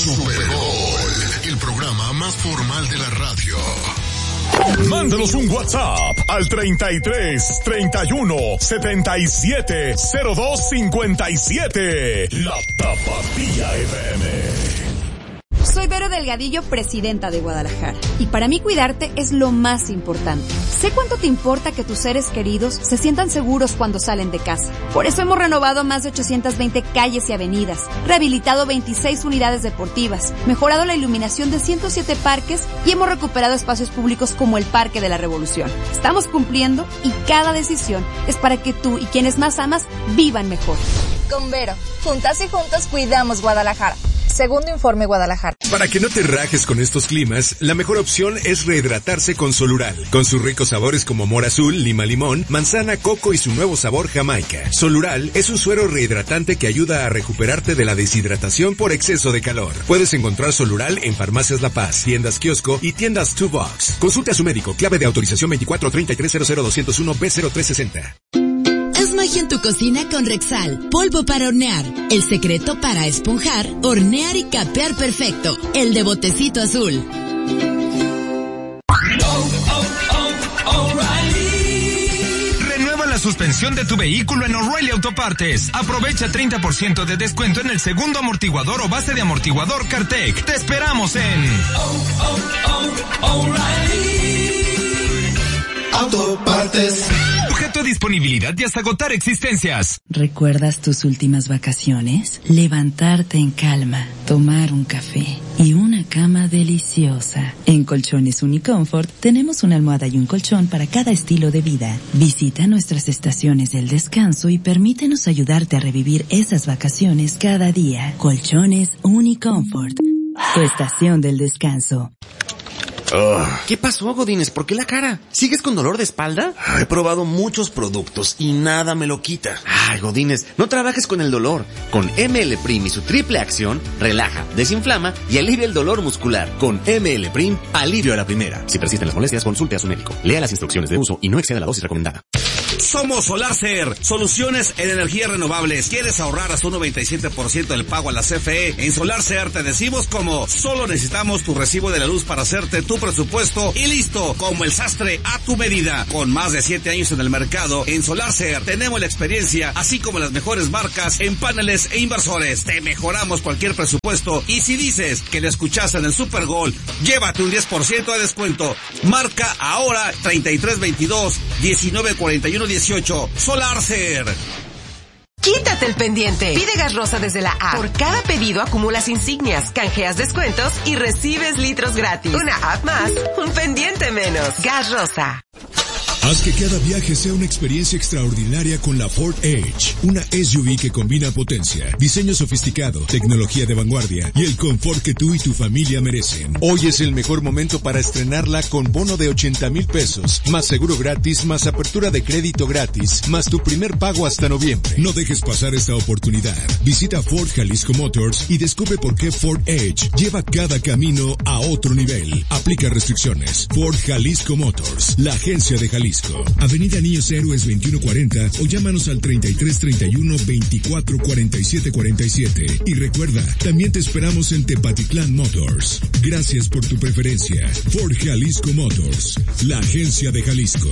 Super Bowl, el programa más formal de la radio. Mándanos un WhatsApp al 33 31 77 02 57. La Tapatía FM. Soy Vero Delgadillo, presidenta de Guadalajara. Y para mí cuidarte es lo más importante. Sé cuánto te importa que tus seres queridos se sientan seguros cuando salen de casa. Por eso hemos renovado más de 820 calles y avenidas, rehabilitado 26 unidades deportivas, mejorado la iluminación de 107 parques y hemos recuperado espacios públicos como el Parque de la Revolución. Estamos cumpliendo y cada decisión es para que tú y quienes más amas vivan mejor. Con Vero, juntas y juntos cuidamos Guadalajara. Segundo informe Guadalajara. Para que no te rajes con estos climas, la mejor opción es rehidratarse con Solural. Con sus ricos sabores como mora azul, lima limón, manzana, coco y su nuevo sabor Jamaica. Solural es un suero rehidratante que ayuda a recuperarte de la deshidratación por exceso de calor. Puedes encontrar Solural en Farmacias La Paz, tiendas kiosco y tiendas 2Box. Consulte a su médico. Clave de autorización 2433000201B0360. Haz magia en tu cocina con Rexal, polvo para hornear. El secreto para esponjar, hornear y capear perfecto. El de botecito azul. Renueva la suspensión de tu vehículo en O'Reilly Autopartes. Aprovecha 30% de descuento en el segundo amortiguador o base de amortiguador Cartec. Te esperamos en O'Reilly Autopartes. Sujeto a disponibilidad y hasta agotar existencias. ¿Recuerdas tus últimas vacaciones? Levantarte en calma, tomar un café y una cama deliciosa. En Colchones Unicomfort tenemos una almohada y un colchón para cada estilo de vida. Visita nuestras estaciones del descanso y permítenos ayudarte a revivir esas vacaciones cada día. Colchones Unicomfort, tu estación del descanso. ¿Qué pasó, Godínez? ¿Por qué la cara? ¿Sigues con dolor de espalda? He probado muchos productos y nada me lo quita. Ay, Godínez, no trabajes con el dolor. Con ML Prim y su triple acción, relaja, desinflama y alivia el dolor muscular. Con ML Prim, alivio a la primera. Si persisten las molestias, consulte a su médico. Lea las instrucciones de uso y no exceda la dosis recomendada. Somos SolarCer, soluciones en energías renovables. ¿Quieres ahorrar hasta un 97% del pago a la CFE? En SolarCer te decimos cómo. Solo necesitamos tu recibo de la luz para hacerte tu presupuesto y listo, como el sastre a tu medida. Con más de 7 años en el mercado, en SolarCer tenemos la experiencia, así como las mejores marcas en paneles e inversores. Te mejoramos cualquier presupuesto y si dices que lo escuchaste en el Super Bowl, llévate un 10% de descuento. Marca ahora 3322-1941-18. SolarCer. Quítate el pendiente. Pide gas rosa desde la app. Por cada pedido acumulas insignias, canjeas descuentos y recibes litros gratis. Una app más, un pendiente menos. Gas rosa. Haz que cada viaje sea una experiencia extraordinaria con la Ford Edge, una SUV que combina potencia, diseño sofisticado, tecnología de vanguardia y el confort que tú y tu familia merecen. Hoy es el mejor momento para estrenarla con bono de 80,000 pesos, más seguro gratis, más apertura de crédito gratis, más tu primer pago hasta noviembre. No dejes pasar esta oportunidad. Visita Ford Jalisco Motors y descubre por qué Ford Edge lleva cada camino a otro nivel. Aplica restricciones. Ford Jalisco Motors, la agencia de Jalisco. Avenida Niños Héroes 2140 o llámanos al 3331-244747. Y recuerda, también te esperamos en Tepatitlán Motors. Gracias por tu preferencia. Ford Jalisco Motors, la agencia de Jalisco.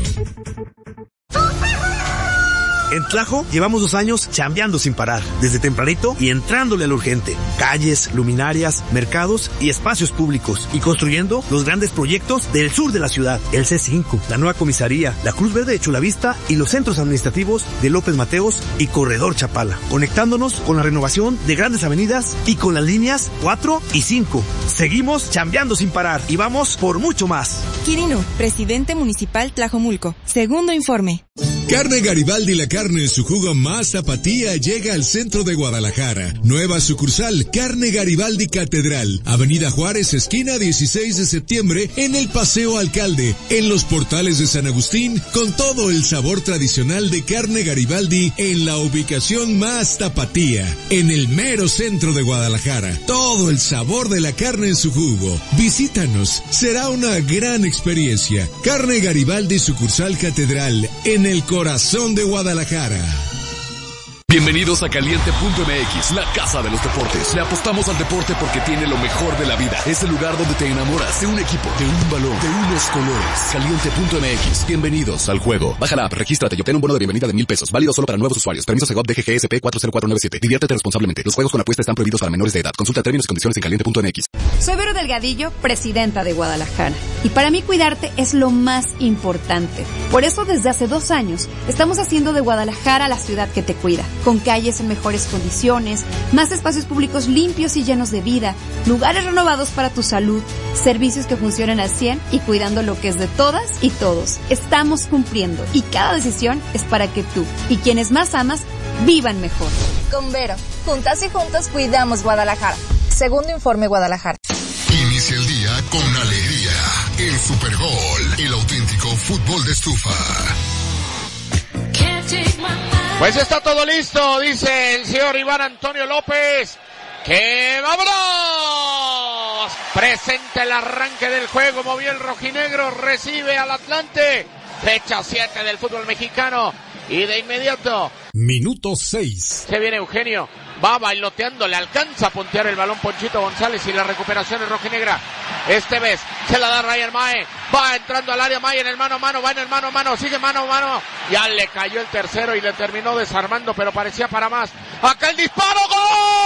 En Tlajo llevamos 2 años chambeando sin parar, desde tempranito y entrándole a lo urgente. Calles, luminarias, mercados y espacios públicos. Y construyendo los grandes proyectos del sur de la ciudad. El C5, la nueva comisaría, la Cruz Verde de Chulavista y los centros administrativos de López Mateos y Corredor Chapala. Conectándonos con la renovación de grandes avenidas y con las líneas 4 y 5. Seguimos chambeando sin parar y vamos por mucho más. Quirino, presidente municipal Tlajomulco. Segundo informe. Carne Garibaldi, la carne en su jugo más tapatía, llega al centro de Guadalajara. Nueva sucursal, Carne Garibaldi Catedral, Avenida Juárez, esquina 16 de septiembre, en el Paseo Alcalde, en los portales de San Agustín, con todo el sabor tradicional de Carne Garibaldi en la ubicación más tapatía, en el mero centro de Guadalajara. Todo el sabor de la carne en su jugo. Visítanos, será una gran experiencia. Carne Garibaldi, sucursal Catedral, en el corazón de Guadalajara. Bienvenidos a Caliente.mx, la casa de los deportes. Le apostamos al deporte porque tiene lo mejor de la vida. Es el lugar donde te enamoras de un equipo, de un balón, de unos colores. Caliente.mx. Bienvenidos al juego. Baja la app, regístrate y obtén un bono de bienvenida de $1,000. Válido solo para nuevos usuarios. Permiso Segov DGGSP 40497. Diviértete responsablemente. Los juegos con apuesta están prohibidos para menores de edad. Consulta términos y condiciones en Caliente.mx. Soy Vero Delgadillo, presidenta de Guadalajara. Y para mí cuidarte es lo más importante. Por eso desde hace 2 años estamos haciendo de Guadalajara la ciudad que te cuida. Con calles en mejores condiciones, más espacios públicos limpios y llenos de vida, lugares renovados para tu salud, servicios que funcionan al 100 y cuidando lo que es de todas y todos. Estamos cumpliendo y cada decisión es para que tú y quienes más amas vivan mejor. Con Vero, juntas y juntos cuidamos Guadalajara. Segundo informe Guadalajara. Inicia el día con alegría. El Supergol, el auténtico fútbol de estufa. Pues está todo listo, dice el señor Iván Antonio López. ¡Que vámonos! Presenta el arranque del juego, movió el rojinegro, recibe al Atlante. Fecha 7 del fútbol mexicano. Y de inmediato. Minuto 6. Se viene Eugenio. Va bailoteando, le alcanza a puntear el balón Ponchito González y la recuperación es rojinegra. Esteves se la da Ryan Mae. Va entrando al área Mae en el mano a mano, va en el mano a mano, sigue mano a mano. Ya le cayó el tercero y le terminó desarmando, pero parecía para más. Acá el disparo, ¡gol!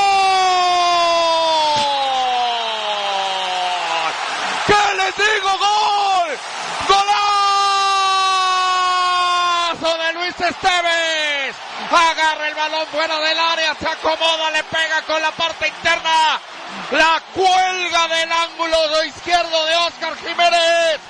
¿Qué les digo? ¡Gol! ¡Golazo de Luis Esteves! Agarra el balón fuera del área, se acomoda, le pega con la parte interna. La cuelga del ángulo izquierdo de Óscar Jiménez.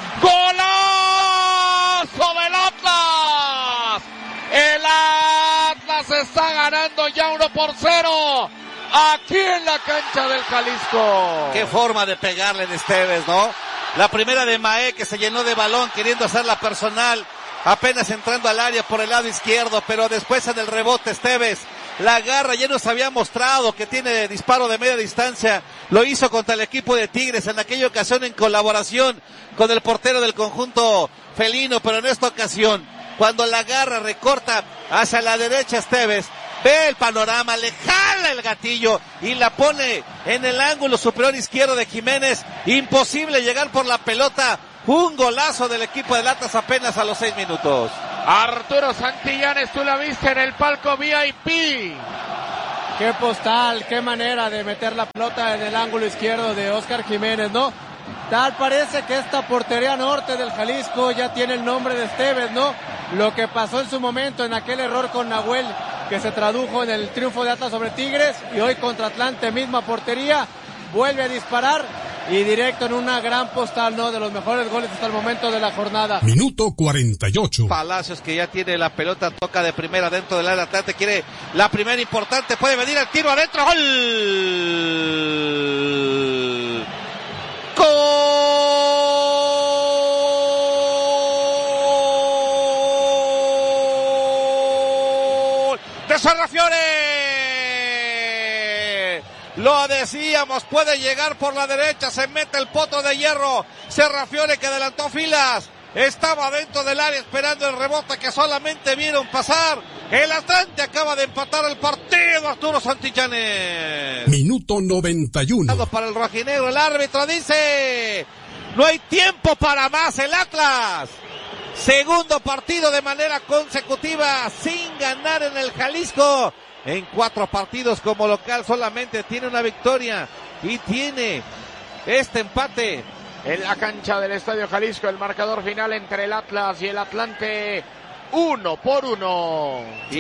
¡Golazo del Atlas! El Atlas está ganando ya 1-0 aquí en la cancha del Jalisco. Qué forma de pegarle en Esteves, ¿no? La primera de Mae, que se llenó de balón queriendo hacerla personal, apenas entrando al área por el lado izquierdo, pero después en el rebote Esteves la agarra. Ya nos había mostrado que tiene disparo de media distancia, lo hizo contra el equipo de Tigres en aquella ocasión en colaboración con el portero del conjunto felino, pero en esta ocasión cuando la agarra, recorta hacia la derecha Esteves, ve el panorama, le jala el gatillo y la pone en el ángulo superior izquierdo de Jiménez. Imposible llegar por la pelota. Un golazo del equipo del Atlas apenas a los 6 minutos. Arturo Santillanes, tú la viste en el palco VIP. Qué postal, qué manera de meter la pelota en el ángulo izquierdo de Óscar Jiménez, ¿no? Tal parece que esta portería norte del Jalisco ya tiene el nombre de Esteves, ¿no? Lo que pasó en su momento en aquel error con Nahuel, que se tradujo en el triunfo de Atlas sobre Tigres, y hoy contra Atlante, misma portería, vuelve a disparar y directo en una gran postal, ¿no? De los mejores goles hasta el momento de la jornada. Minuto 48. Palacios, que ya tiene la pelota, toca de primera dentro del área Atlante, quiere la primera importante, puede venir el tiro adentro. ¡Gol! ¡Gol! ¡De Serrafiore! Lo decíamos, puede llegar por la derecha, se mete el potro de hierro. Serrafiore, que adelantó filas, estaba dentro del área esperando el rebote que solamente vieron pasar. El Atlante acaba de empatar el partido, Arturo Santillanes. Minuto 91. Para el rojinegro, el árbitro dice: no hay tiempo para más. El Atlas, segundo partido de manera consecutiva sin ganar en el Jalisco. En 4 partidos como local solamente tiene una victoria y tiene este empate. En la cancha del Estadio Jalisco, el marcador final entre el Atlas y el Atlante, 1-1.